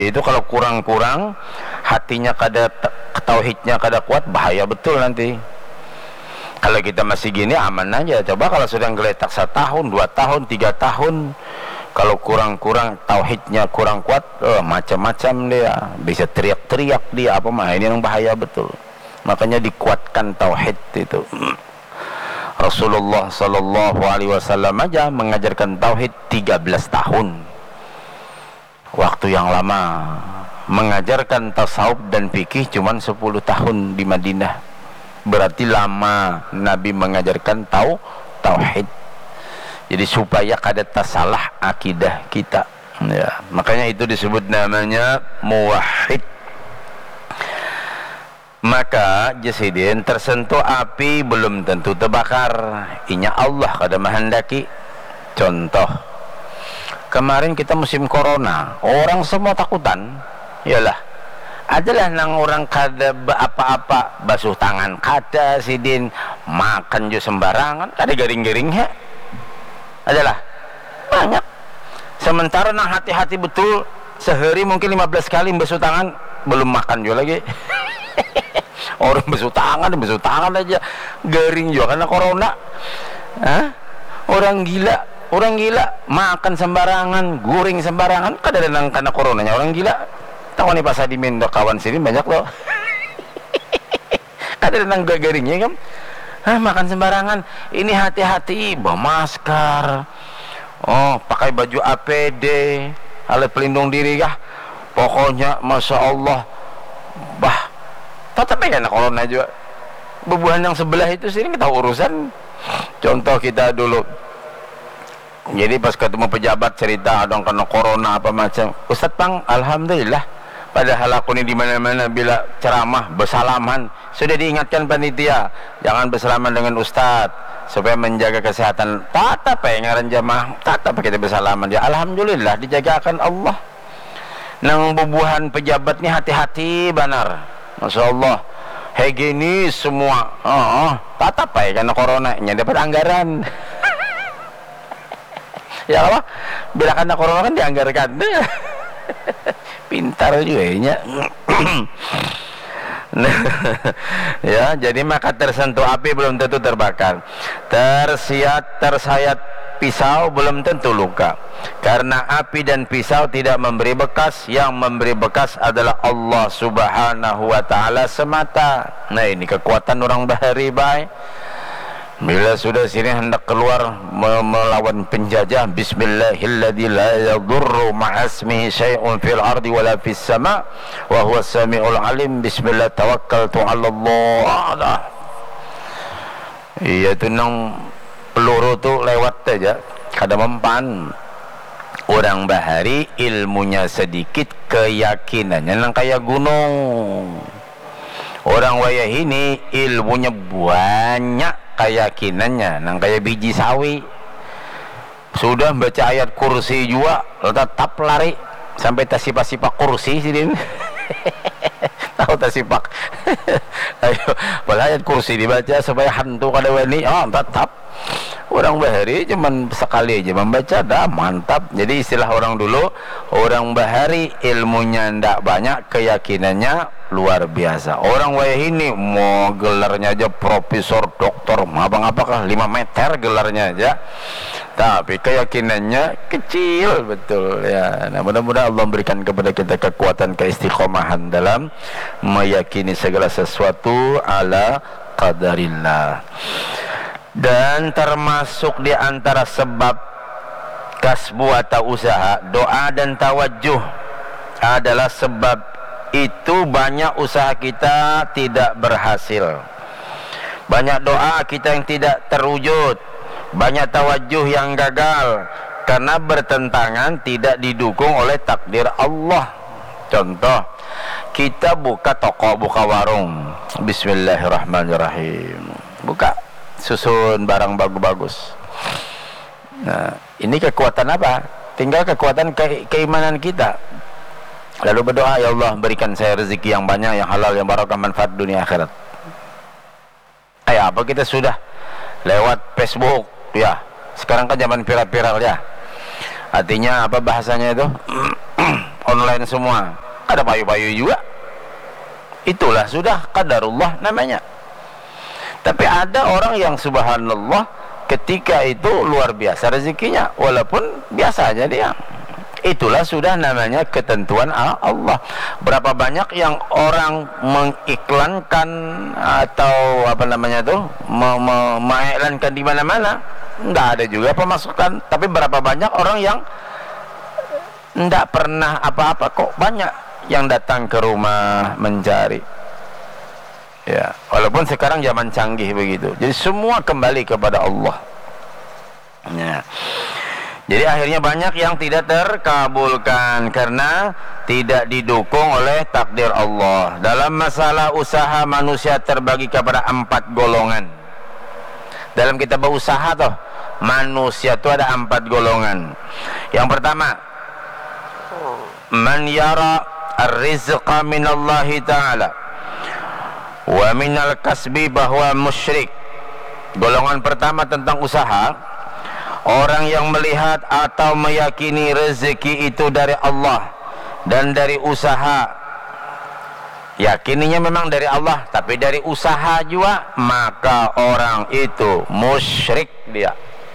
Itu kalau kurang-kurang hatinya kada, tauhidnya kada kuat, bahaya betul nanti. Kalau kita masih gini aman aja. Coba kalau sudah geletak 1 tahun, 2 tahun, 3 tahun, kalau kurang-kurang tauhidnya kurang kuat, macam-macam dia, bisa teriak-teriak dia apa mah, ini yang bahaya betul. Makanya dikuatkan tauhid itu. Rasulullah sallallahu alaihi wasallam aja mengajarkan tauhid 13 tahun. Waktu yang lama. Mengajarkan tasawuf dan fikih cuman 10 tahun di Madinah. Berarti lama Nabi mengajarkan tauhid. Jadi supaya kada tersalah akidah kita. Ya, makanya itu disebut namanya muwahhid. Maka jasidin tersentuh api belum tentu terbakar. Inya Allah kada menghendaki. Contoh, kemarin kita musim corona, orang semua takutan. Yalah, adalah nang orang kada apa-apa, basuh tangan kada sidin, makan jo sembarangan, kada garing-garing he. Adalah banyak. Sementara nang hati-hati betul, sehari mungkin 15 kali basuh tangan, belum makan jo lagi. Orang basuh tangan aja garing juga karena corona. Hah? Orang gila makan sembarangan, goreng sembarangan, kada nang karena coronanya orang gila. Tahu nih pas di Mendo kawan sini banyak loh. Kada nang garingnya kan. Makan sembarangan. Ini hati-hati, bawa masker. Pakai baju APD, alat pelindung diri kah. Pokoknya Masya Allah. Tetap aja nak corona juga. Bebuhan yang sebelah itu sini kita urusan. Contoh kita dulu. Jadi pas ketemu pejabat cerita dong kena corona apa macam. Ustadz Pang, alhamdulillah. Padahal aku ini di mana-mana bila ceramah bersalaman. Sudah diingatkan panitia, jangan bersalaman dengan ustadz supaya menjaga kesehatan. Tetap ngaran jamaah, tetap kita bersalaman. Ya alhamdulillah dijagakan Allah. Nang bebuhan pejabat ni hati-hati benar. Masya Allah, higienis semua. Tatap karena corona nya dapat anggaran. Ya apa? Bila kena corona kan dianggarkan. Pintar juga nya. Ya, jadi maka tersentuh api belum tentu terbakar. Tersayat pisau belum tentu luka. Karena api dan pisau tidak memberi bekas, yang memberi bekas adalah Allah Subhanahu wa taala semata. Nah, ini kekuatan orang bahari baik. Bila sudah sini hendak keluar melawan penjajah, bismillahilladzi la yadurru ma'asmihi syai'un fil ardi wala fis sama' wa huwas samiul alim. Bismillah tawakkaltu 'ala Allah. Iya tu nang peluru tu lewat aja kada mempan. Orang bahari ilmunya sedikit, keyakinannya nang kayak gunung. Orang wayah ini ilmunya banyak, keyakinannya nang kayak biji sawi. Sudah baca ayat kursi juga tetap lari sampai tasipak-sipak kursi sidin. Tahu tasipak. Ayo, pada ayat kursi dibaca supaya hantu kada wani. Tetap orang bahari cuman sekali aja membaca dah mantap. Jadi istilah orang dulu, orang bahari ilmunya ndak banyak, keyakinannya luar biasa. Orang wayah ini mau gelarnya aja profesor, doktor, abang apakah 5 meter gelarnya aja, tapi keyakinannya kecil betul ya. Nah, mudah-mudahan Allah memberikan kepada kita kekuatan keistiqomahan dalam meyakini segala sesuatu ala qadarillah. Dan termasuk di antara sebab kasbu atau usaha, doa dan tawajjuh adalah sebab itu. Banyak usaha kita tidak berhasil, banyak doa kita yang tidak terwujud, banyak tawajjuh yang gagal karena bertentangan, tidak didukung oleh takdir Allah. Contoh, kita buka toko, buka warung, bismillahirrahmanirrahim, buka, susun barang bagus-bagus. Nah, ini kekuatan apa? Tinggal kekuatan keimanan kita. Lalu berdoa, ya Allah berikan saya rezeki yang banyak, yang halal, yang barakah, manfaat dunia akhirat. Apa kita sudah lewat Facebook ya, sekarang kan zaman viral-viral ya. Artinya apa bahasanya itu? online semua, ada payu-payu juga. Itulah sudah qadarullah namanya. Tapi ada orang yang subhanallah ketika itu luar biasa rezekinya, walaupun biasa aja dia. Itulah sudah namanya ketentuan Allah. Berapa banyak yang orang mengiklankan atau apa namanya tuh, mengiklankan di mana-mana, nggak ada juga pemasukan. Tapi berapa banyak orang yang nggak pernah apa-apa, kok banyak yang datang ke rumah mencari. Ya, walaupun sekarang zaman canggih begitu. Jadi semua kembali kepada Allah. Ya. Jadi akhirnya banyak yang tidak terkabulkan karena tidak didukung oleh takdir Allah. Dalam masalah usaha, manusia terbagi kepada 4 golongan. Dalam kitab usaha toh, manusia itu ada 4 golongan. Yang pertama, man yara ar-rizqa minallahi ta'ala wa minal kasbi bahwa musyrik. Golongan pertama tentang usaha, orang yang melihat atau meyakini rezeki itu dari Allah dan dari usaha. Yakininya memang dari Allah, tapi dari usaha juga, maka orang itu musyrik dia.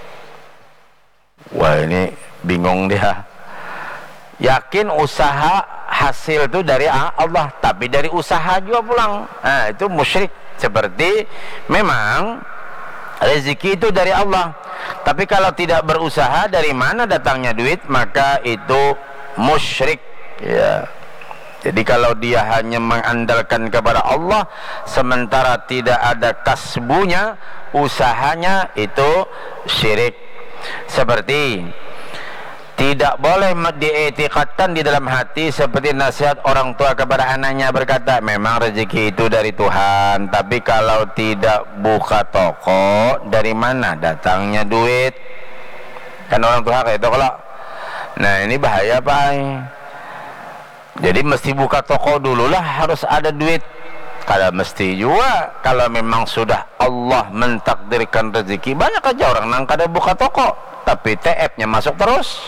Wah, ini bingung dia. Yakin usaha hasil itu dari Allah, tapi dari usaha juga pulang. Nah, itu musyrik. Seperti memang rezeki itu dari Allah, tapi kalau tidak berusaha, dari mana datangnya duit, maka itu musyrik. Ya. Jadi kalau dia hanya mengandalkan kepada Allah sementara tidak ada kasbunya, usahanya, itu syirik. Seperti tidak boleh diiktikadkan di dalam hati seperti nasihat orang tua kepada anaknya berkata, memang rezeki itu dari Tuhan, tapi kalau tidak buka toko, dari mana datangnya duit? Kan orang tua kayak itu kalau. Nah, ini bahaya Pak. Jadi mesti buka toko dulu lah, harus ada duit. Kalau mesti juga, kalau memang sudah Allah mentakdirkan rezeki, banyak aja orang nang kada buka toko, tapi TF-nya masuk terus.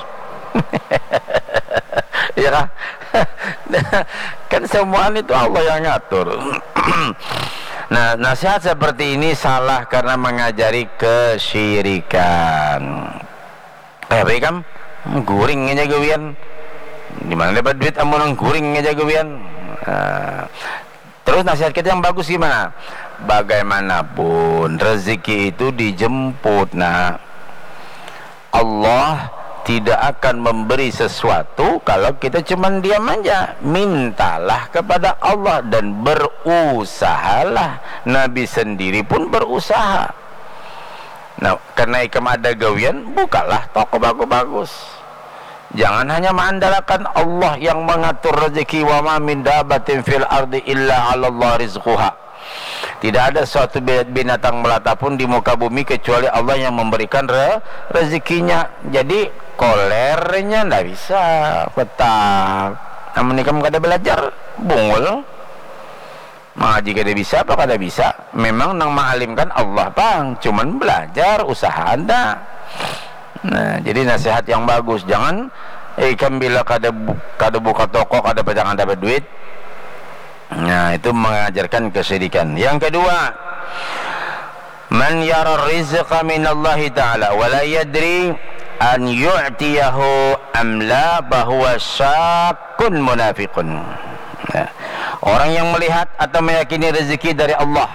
Ya kan? Kan semua itu Allah yang ngatur. Nah, nasihat seperti ini salah karena mengajari kesyirikan. Kayak kan guring aja gawian. Di mana dapat duit amun guring aja gawian. Terus nasihat kita yang bagus gimana? Bagaimanapun rezeki itu dijemput. Nah, Allah tidak akan memberi sesuatu kalau kita cuma diam aja. Mintalah kepada Allah dan berusahalah. Nabi sendiri pun berusaha. Nah, karena ikam ada gawian, bukalah toko bagus-bagus. Jangan hanya mengandalkan Allah yang mengatur rezeki. Wa ma min dabatin fil ardi illa 'ala Allah rizquha. Tidak ada suatu binatang melata pun di muka bumi kecuali Allah yang memberikan rezekinya. Jadi kolernya ndak bisa petak. Namun kamu kada belajar bungul. Mengaji kada bisa apa kada bisa. Memang nang mengalimkan Allah bang, cuman belajar usaha Anda. Nah, jadi nasihat yang bagus, jangan kan bila kada buka toko, kada jangan dapat duit. Nah, itu mengajarkan kesyirikan. Yang kedua, man yara rizqa minallahi ta'ala wa la yadri an yu'tiyahu am la bahwa syakun munafiqun. Nah, orang yang melihat atau meyakini rezeki dari Allah,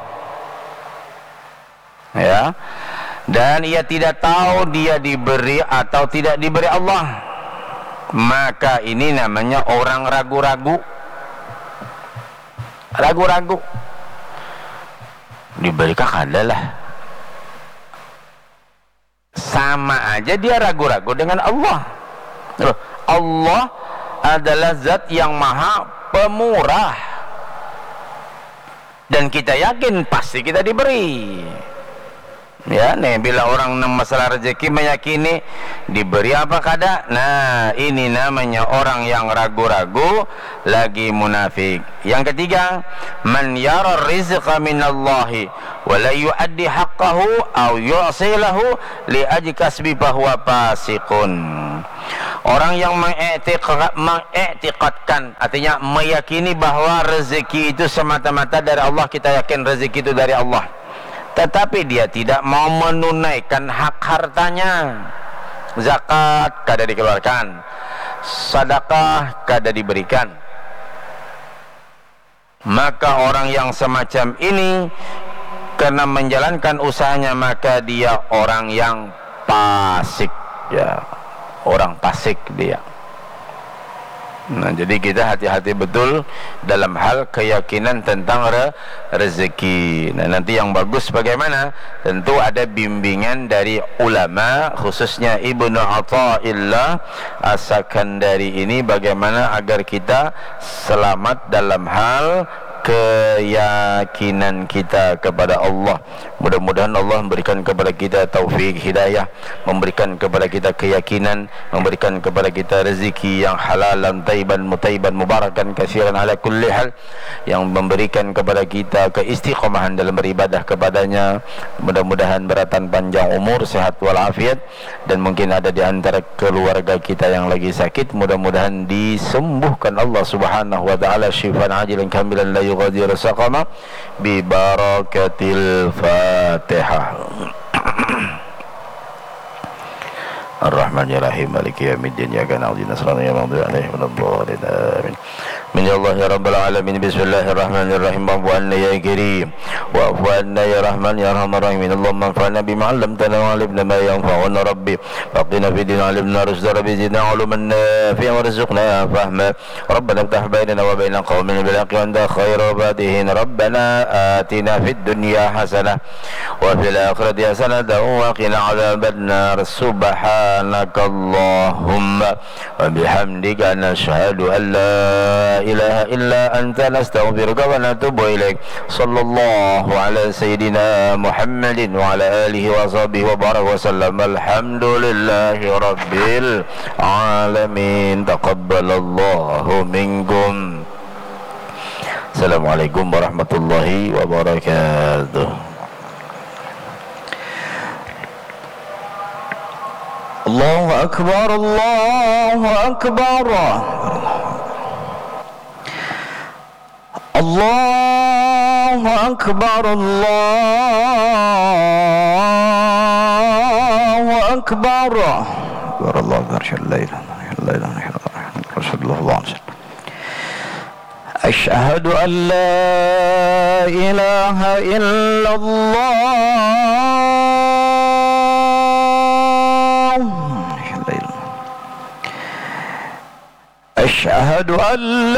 ya, dan ia tidak tahu dia diberi atau tidak diberi Allah, maka ini namanya orang ragu-ragu. Ragu-ragu. Diberikah adalah sama aja dia ragu-ragu dengan Allah. Allah adalah zat yang maha pemurah, dan kita yakin pasti kita diberi. Ya, nih bila orang nang masalah rezeki meyakini diberi apa kada, nah ini namanya orang yang ragu-ragu, lagi munafik. Yang ketiga, man yara rizqa minallahi wa la yuaddi haqqahu aw yu'silahu li ajli kasbi bahwa fasiqun. Orang yang mengiktikadkan, artinya meyakini bahawa rezeki itu semata-mata dari Allah, kita yakin rezeki itu dari Allah, tetapi dia tidak mau menunaikan hak hartanya. Zakat kada dikeluarkan, sedekah kada diberikan. Maka orang yang semacam ini karena menjalankan usahanya, maka dia orang yang fasik, ya, orang fasik dia. Nah, jadi kita hati-hati betul dalam hal keyakinan tentang rezeki. Nah, nanti yang bagus bagaimana? Tentu ada bimbingan dari ulama, khususnya Ibnu Athaillah As-Sakandari ini, bagaimana agar kita selamat dalam hal keyakinan kita kepada Allah. Mudah-mudahan Allah memberikan kepada kita taufik hidayah, memberikan kepada kita keyakinan, memberikan kepada kita rezeki yang halalan tayyiban mutayyiban mubarakan katsiran ala kulli hal, yang memberikan kepada kita keistiqomahan dalam beribadah kepadanya. Mudah-mudahan beratan panjang umur, sehat walafiat, dan mungkin ada di antara keluarga kita yang lagi sakit, mudah-mudahan disembuhkan Allah Subhanahu wa taala syifaan ajilan kamilan la yughadiru saqama bi barakatil Fatihah. Ar-Rahmanir-Rahim Maliki yaumiddin iyyaka na'budu wa iyyaka nasta'in ihdinas siratal mustaqim amin. Min Allah ya rabbal alamin. Bismillahirrahmanirrahim. Wa'fu anna ya karim, wa'fu anna ya rahman ya arhamar rahimin. Allahumma anfa'na bima 'allamtana wa 'allimna ma yanfa'una rabbi faqina fi din 'allimna rushda rabbi zidna 'uluman nafi'an warzuqna fahma. Rabbana iftah bainana wa baina qaumina bil haqqi wa anta khairul fatihin. Rabbana atina fid dunya hasanah wa fil akhirati hasanah wa qina 'adzaban nar. Subhanakallahumma wa bihamdika nashhadu an la ilaha illa anta nastaghfiruka wa natubu ilaik. Sallallahu ala sayyidina Muhammadin wa ala alihi wa sahbihi wa baraka wa sallam. Alhamdulillahi rabbil alamin. Taqabbalallahu minkum. Assalamualaikum warahmatullahi wabarakatuh. Allahu akbar, Allahu akbar, Allahu akbar, Allahu akbar. Allahu akbar. Asyhadu an la ilaha illallah. Asyhadu an